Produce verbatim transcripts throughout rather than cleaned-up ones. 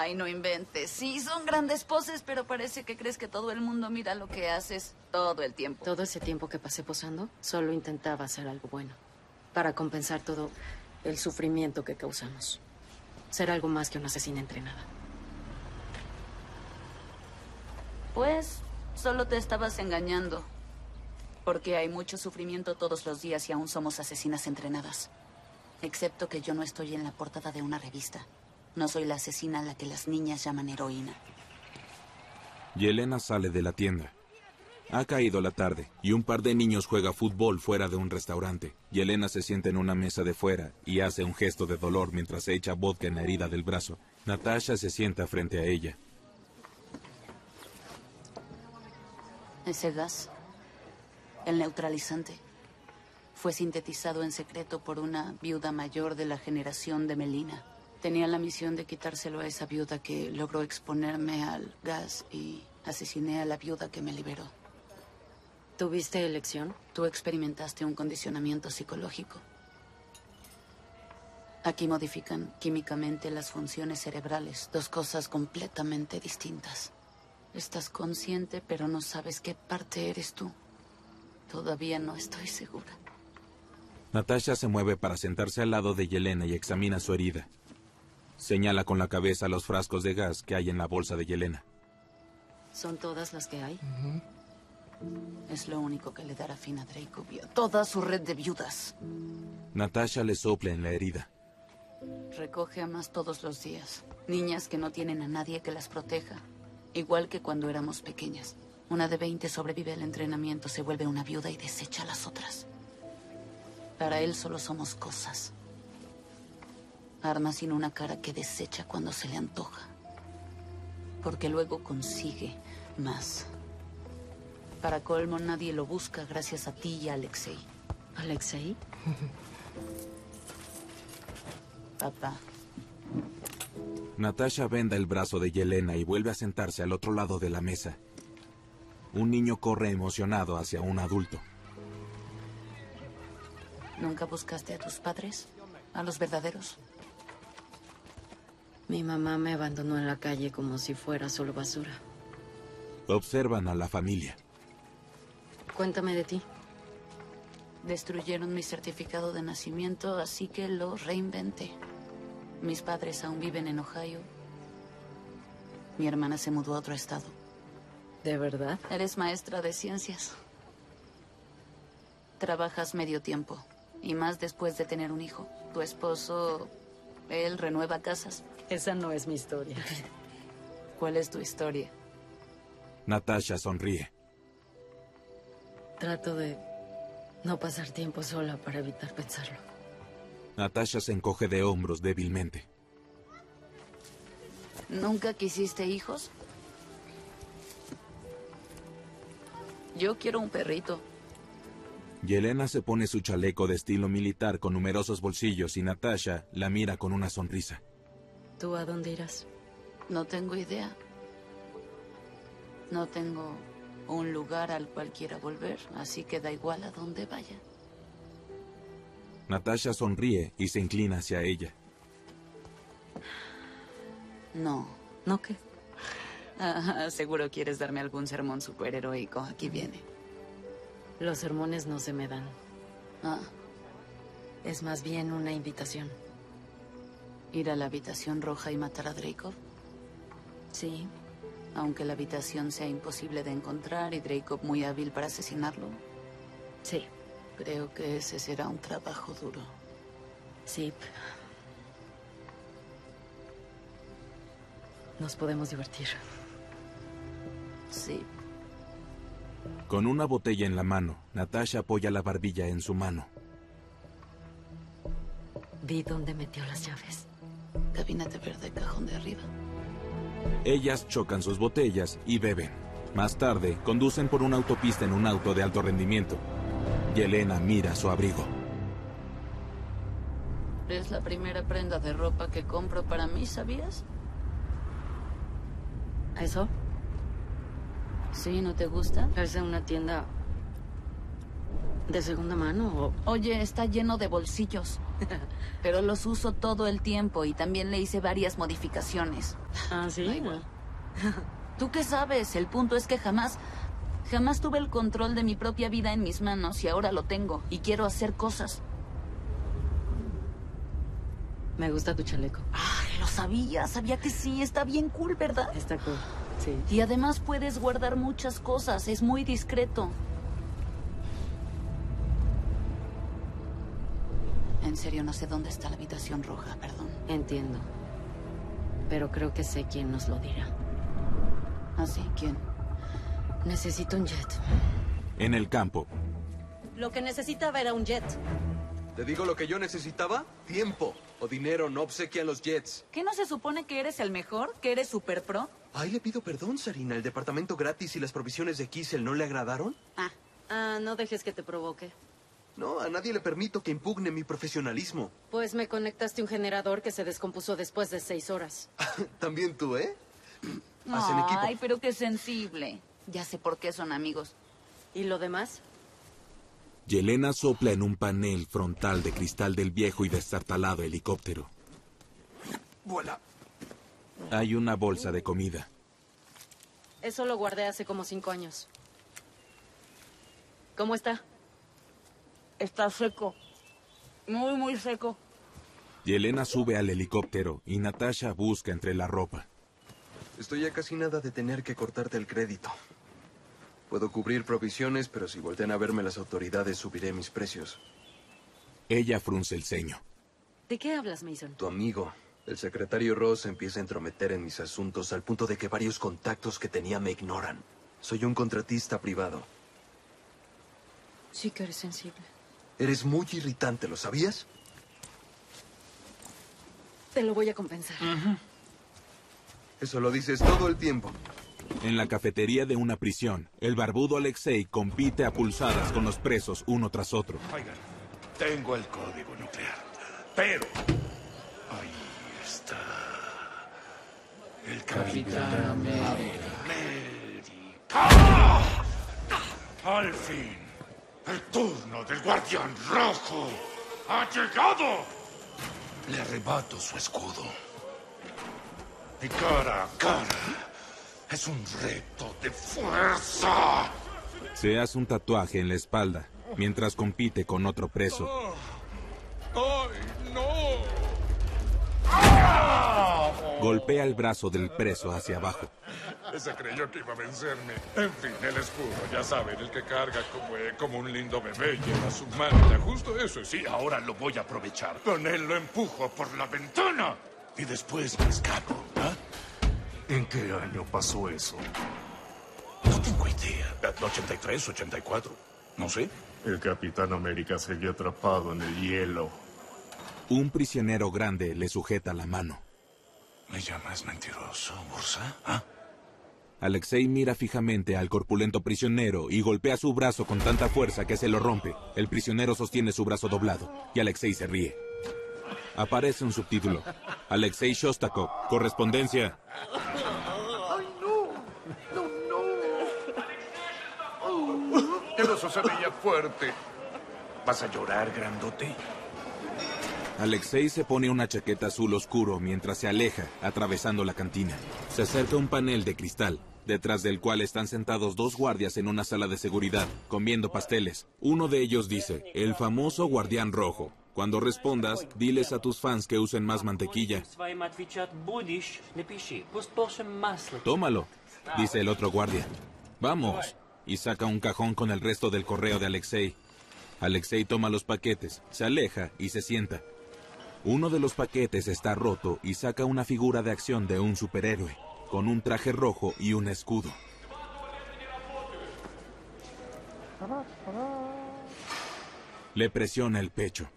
Ay, no inventes. Sí, son grandes poses, pero parece que crees que todo el mundo mira lo que haces todo el tiempo. Todo ese tiempo que pasé posando, solo intentaba hacer algo bueno. Para compensar todo el sufrimiento que causamos. Ser algo más que una asesina entrenada. Pues, solo te estabas engañando. Porque hay mucho sufrimiento todos los días y aún somos asesinas entrenadas. Excepto que yo no estoy en la portada de una revista. No soy la asesina a la que las niñas llaman heroína. Yelena sale de la tienda. Ha caído la tarde y un par de niños juega fútbol fuera de un restaurante. Yelena se sienta en una mesa de fuera y hace un gesto de dolor mientras se echa vodka en la herida del brazo. Natasha se sienta frente a ella. Ese gas, el neutralizante, fue sintetizado en secreto por una viuda mayor de la generación de Melina. Tenía la misión de quitárselo a esa viuda que logró exponerme al gas y asesiné a la viuda que me liberó. ¿Tuviste elección? Tú experimentaste un condicionamiento psicológico. Aquí modifican químicamente las funciones cerebrales, dos cosas completamente distintas. Estás consciente, pero no sabes qué parte eres tú. Todavía no estoy segura. Natasha se mueve para sentarse al lado de Yelena y examina su herida. Señala con la cabeza los frascos de gas que hay en la bolsa de Yelena. ¿Son todas las que hay? Uh-huh. Es lo único que le dará fin a Dracob y a toda su red de viudas. Natasha le sopla en la herida. Recoge a más todos los días. Niñas que no tienen a nadie que las proteja. Igual que cuando éramos pequeñas. Una de veinte sobrevive al entrenamiento, se vuelve una viuda y desecha a las otras. Para él solo somos cosas. Armas sin una cara que desecha cuando se le antoja. Porque luego consigue más. Para colmo, nadie lo busca gracias a ti y a Alexei. ¿Alexei? Papá. Natasha venda el brazo de Yelena y vuelve a sentarse al otro lado de la mesa. Un niño corre emocionado hacia un adulto. ¿Nunca buscaste a tus padres? ¿A los verdaderos? Mi mamá me abandonó en la calle como si fuera solo basura. Observan a la familia. Cuéntame de ti. Destruyeron mi certificado de nacimiento, así que lo reinventé. Mis padres aún viven en Ohio. Mi hermana se mudó a otro estado. ¿De verdad? Eres maestra de ciencias. Trabajas medio tiempo, y más después de tener un hijo. Tu esposo, él renueva casas. Esa no es mi historia. ¿Cuál es tu historia? Natasha sonríe. Trato de no pasar tiempo sola para evitar pensarlo. Natasha se encoge de hombros débilmente. ¿Nunca quisiste hijos? Yo quiero un perrito. Yelena se pone su chaleco de estilo militar con numerosos bolsillos y Natasha la mira con una sonrisa. ¿Tú a dónde irás? No tengo idea. No tengo un lugar al cual quiera volver, así que da igual a dónde vaya. Natasha sonríe y se inclina hacia ella. No. ¿No qué? Ah, seguro quieres darme algún sermón superheroico. Aquí viene. Los sermones no se me dan. Ah. Es más bien una invitación. ¿Ir a la habitación roja y matar a Dracob? Sí. Aunque la habitación sea imposible de encontrar y Dracob muy hábil para asesinarlo. Sí. Creo que ese será un trabajo duro. Sí. Nos podemos divertir. Sí. Con una botella en la mano, Natasha apoya la barbilla en su mano. Vi dónde metió las llaves. Gabinete verde, cajón de arriba. Ellas chocan sus botellas y beben. Más tarde, conducen por una autopista en un auto de alto rendimiento. Yelena mira su abrigo. Es la primera prenda de ropa que compro para mí, ¿sabías? ¿Eso? Sí, ¿no te gusta? Es de una tienda ¿De segunda mano o...? Oye, está lleno de bolsillos. Pero los uso todo el tiempo y también le hice varias modificaciones. Ah, ¿sí? Da igual. ¿Tú qué sabes? El punto es que jamás... Jamás tuve el control de mi propia vida en mis manos y ahora lo tengo. Y quiero hacer cosas. Me gusta tu chaleco. Ay, lo sabía. Sabía que sí. Está bien cool, ¿verdad? Está cool, sí. Y además puedes guardar muchas cosas. Es muy discreto. En serio, no sé dónde está la habitación roja, perdón. Entiendo. Pero creo que sé quién nos lo dirá. ¿Ah, sí? ¿Quién? Necesito un jet. En el campo, Lo que necesitaba era un jet. ¿Te digo lo que yo necesitaba? Tiempo o dinero no obsequian los jets. ¿Qué no se supone que eres el mejor? ¿Que eres super pro? Ay, le pido perdón, Sarina. ¿El departamento gratis y las provisiones de Kissel no le agradaron? Ah, Ah, no dejes que te provoque. No, a nadie le permito que impugne mi profesionalismo. Pues me conectaste un generador que se descompuso después de seis horas. También tú, ¿eh? Hacen equipo. ay, pero qué sensible. Ya sé por qué son amigos. ¿Y lo demás? Yelena sopla en un panel frontal de cristal del viejo y destartalado helicóptero. Voilà. Hay una bolsa de comida. Eso lo guardé hace como cinco años. ¿Cómo está? Está seco. Muy, muy seco. Yelena sube al helicóptero y Natasha busca entre la ropa. Estoy a casi nada de tener que cortarte el crédito. Puedo cubrir provisiones, pero si voltean a verme las autoridades, subiré mis precios. Ella frunce el ceño. ¿De qué hablas, Mason? Tu amigo, el secretario Ross, empieza a entrometer en mis asuntos al punto de que varios contactos que tenía me ignoran. Soy un contratista privado. Sí que eres sensible. Eres muy irritante, ¿lo sabías? Te lo voy a compensar. Eso lo dices todo el tiempo. En la cafetería de una prisión, el barbudo Alexei compite a pulsadas con los presos uno tras otro. Oigan, tengo el código nuclear, pero ahí está el Capitán América. Al fin, el turno del Guardián Rojo ha llegado. Le arrebato su escudo. Y cara a cara. Es un reto de fuerza. Se hace un tatuaje en la espalda mientras compite con otro preso. ¡Ay, no! Golpea el brazo del preso hacia abajo. Ese creyó que iba a vencerme. En fin, el escudo, ya saben, el que carga como, eh, como un lindo bebé lleva su manta. Justo eso, sí, ahora lo voy a aprovechar. Con él lo empujo por la ventana y después me escapo. ¿Ah? ¿En qué año pasó eso? No tengo idea. ¿ochenta y tres, ochenta y cuatro? No sé. El Capitán América seguía atrapado en el hielo. Un prisionero grande le sujeta la mano. ¿Me llamas mentiroso, Ursa? ¿Ah? Alexei mira fijamente al corpulento prisionero y golpea su brazo con tanta fuerza que se lo rompe. El prisionero sostiene su brazo doblado y Alexei se ríe. Aparece un subtítulo. Alexei Shostakov, correspondencia. El oso se veía fuerte. ¿Vas a llorar, grandote? Alexei se pone una chaqueta azul oscuro mientras se aleja, atravesando la cantina. Se acerca a un panel de cristal, detrás del cual están sentados dos guardias en una sala de seguridad, comiendo pasteles. Uno de ellos dice, el famoso Guardián Rojo. Cuando respondas, diles a tus fans que usen más mantequilla. Tómalo, dice el otro guardia. Vamos. Y saca un cajón con el resto del correo de Alexei. Alexei toma los paquetes, se aleja y se sienta. Uno de los paquetes está roto y saca una figura de acción de un superhéroe, con un traje rojo y un escudo. Le presiona el pecho.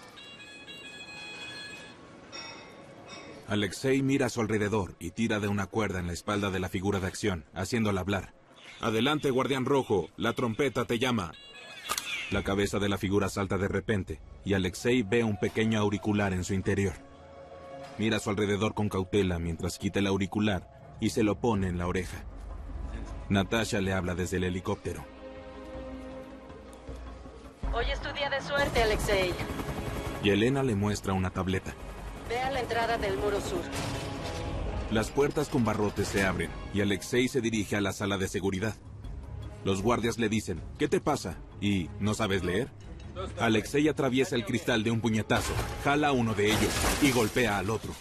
Alexei mira a su alrededor y tira de una cuerda en la espalda de la figura de acción, haciéndola hablar. Adelante, Guardián Rojo, la trompeta te llama. La cabeza de la figura salta de repente, y Alexei ve un pequeño auricular en su interior. Mira a su alrededor con cautela mientras quita el auricular y se lo pone en la oreja. Natasha le habla desde el helicóptero. Hoy es tu día de suerte, Alexei. Yelena le muestra una tableta. Ve a la entrada del muro sur. Las puertas con barrotes se abren y Alexei se dirige a la sala de seguridad. Los guardias le dicen, ¿qué te pasa? ¿Y no sabes leer? Alexei atraviesa el cristal de un puñetazo, jala a uno de ellos y golpea al otro.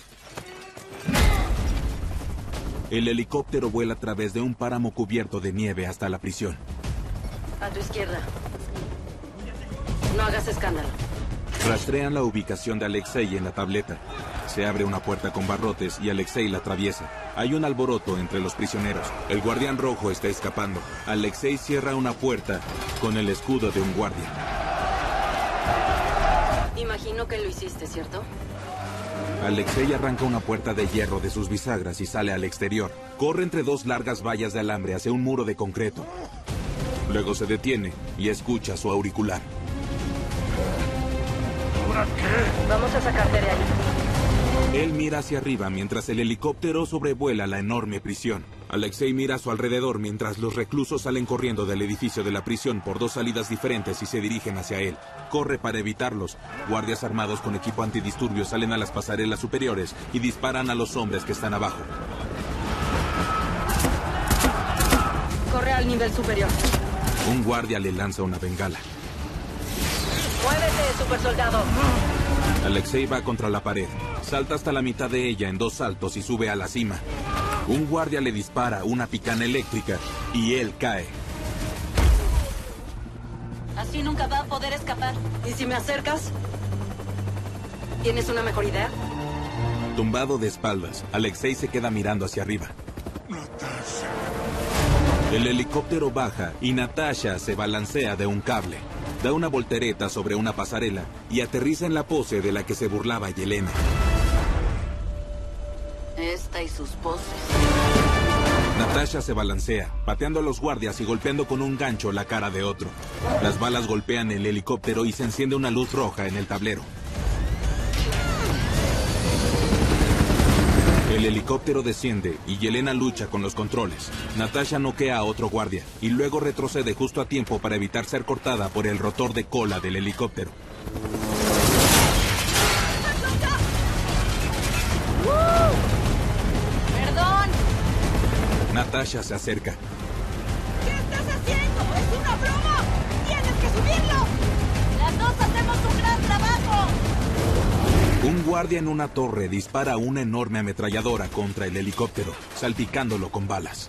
El helicóptero vuela a través de un páramo cubierto de nieve hasta la prisión. A tu izquierda. No hagas escándalo. Rastrean la ubicación de Alexei en la tableta. Se abre una puerta con barrotes y Alexei la atraviesa. Hay un alboroto entre los prisioneros. El guardián rojo está escapando. Alexei cierra una puerta con el escudo de un guardia. Imagino que lo hiciste, ¿cierto? Alexei arranca una puerta de hierro de sus bisagras y sale al exterior. Corre entre dos largas vallas de alambre hacia un muro de concreto. Luego se detiene y escucha su auricular. ¿Ahora qué? Vamos a sacarte de ahí. Él mira hacia arriba mientras el helicóptero sobrevuela la enorme prisión. Alexei mira a su alrededor mientras los reclusos salen corriendo del edificio de la prisión por dos salidas diferentes y se dirigen hacia él. Corre para evitarlos. Guardias armados con equipo antidisturbios salen a las pasarelas superiores y disparan a los hombres que están abajo. Corre al nivel superior. Un guardia le lanza una bengala. ¡Muévete, supersoldado! Alexei va contra la pared. Salta hasta la mitad de ella en dos saltos y sube a la cima. Un guardia le dispara una picana eléctrica y él cae. Así nunca va a poder escapar. ¿Y si me acercas? ¿Tienes una mejor idea? Tumbado de espaldas, Alexei se queda mirando hacia arriba. Natasha. El helicóptero baja y Natasha se balancea de un cable. Da una voltereta sobre una pasarela y aterriza en la pose de la que se burlaba Yelena. Esta y sus poses. Natasha se balancea, pateando a los guardias y golpeando con un gancho la cara de otro. Las balas golpean el helicóptero y se enciende una luz roja en el tablero. El helicóptero desciende y Yelena lucha con los controles. Natasha noquea a otro guardia y luego retrocede justo a tiempo para evitar ser cortada por el rotor de cola del helicóptero. ¡Perdón! Natasha se acerca. ¿Qué estás haciendo? ¡Es una broma! ¡Tienes que subirlo! ¡Las dos hacemos un gran trabajo! Un guardia en una torre dispara una enorme ametralladora contra el helicóptero, salpicándolo con balas.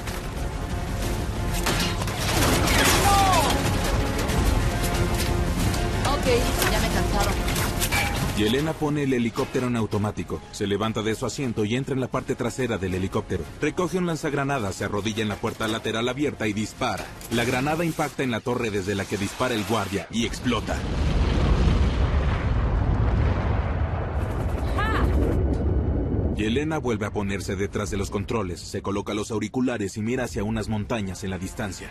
Ok, ya me cansaron. Yelena pone el helicóptero en automático, se levanta de su asiento y entra en la parte trasera del helicóptero. Recoge un lanzagranadas, se arrodilla en la puerta lateral abierta y dispara. La granada impacta en la torre desde la que dispara el guardia y explota. Yelena vuelve a ponerse detrás de los controles, se coloca los auriculares y mira hacia unas montañas en la distancia.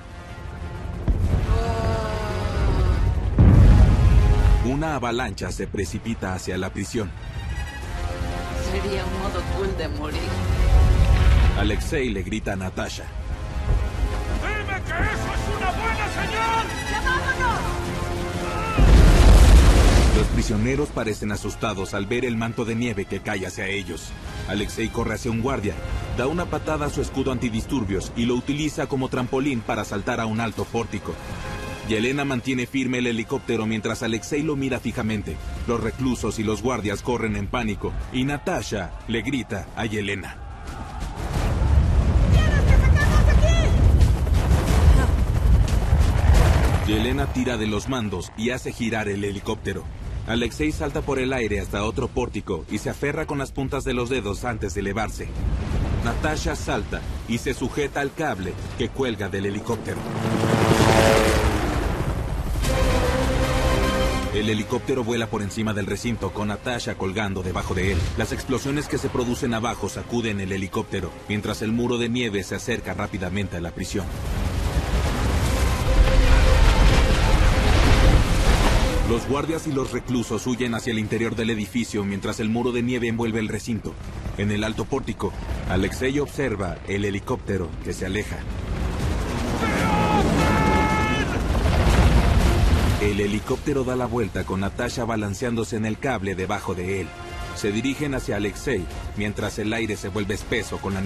Una avalancha se precipita hacia la prisión. Sería un modo cool de morir. Alexei le grita a Natasha. ¡Dime que eso es una buena señal! ¡Ya vámonos! Los prisioneros parecen asustados al ver el manto de nieve que cae hacia ellos. Alexei corre hacia un guardia, da una patada a su escudo antidisturbios y lo utiliza como trampolín para saltar a un alto pórtico. Yelena mantiene firme el helicóptero mientras Alexei lo mira fijamente. Los reclusos y los guardias corren en pánico y Natasha le grita a Yelena. ¡Tienes que sacarnos de aquí! Yelena tira de los mandos y hace girar el helicóptero. Alexei salta por el aire hasta otro pórtico y se aferra con las puntas de los dedos antes de elevarse. Natasha salta y se sujeta al cable que cuelga del helicóptero. El helicóptero vuela por encima del recinto con Natasha colgando debajo de él. Las explosiones que se producen abajo sacuden el helicóptero, mientras el muro de nieve se acerca rápidamente a la prisión. Los guardias y los reclusos huyen hacia el interior del edificio mientras el muro de nieve envuelve el recinto. En el alto pórtico, Alexei observa el helicóptero que se aleja. El helicóptero da la vuelta con Natasha balanceándose en el cable debajo de él. Se dirigen hacia Alexei, mientras el aire se vuelve espeso con la